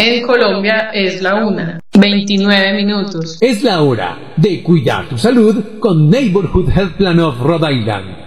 En Colombia es la 1:29. Es la hora de cuidar tu salud con Neighborhood Health Plan of Rhode Island.